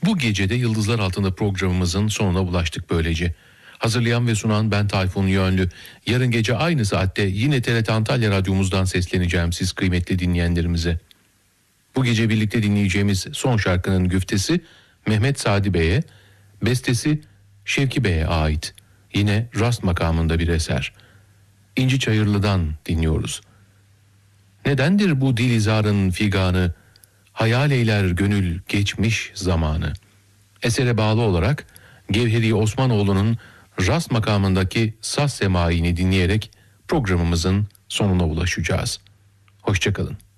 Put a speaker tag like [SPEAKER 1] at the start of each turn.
[SPEAKER 1] Bu gecede Yıldızlar Altında programımızın sonuna ulaştık böylece. Hazırlayan ve sunan ben Tayfun Yönlü. Yarın gece aynı saatte yine TRT Antalya Radyomuzdan sesleneceğim siz kıymetli dinleyenlerimize. Bu gece birlikte dinleyeceğimiz son şarkının güftesi Mehmet Sadi Bey'e, bestesi Şevki Bey'e ait. Yine rast makamında bir eser. İnci Çayırlı'dan dinliyoruz. Nedendir bu dilizarın figanı, hayal eyler gönül geçmiş zamanı. Esere bağlı olarak Gevheri Osmanoğlu'nun rast makamındaki saz semaini dinleyerek programımızın sonuna ulaşacağız. Hoşça kalın.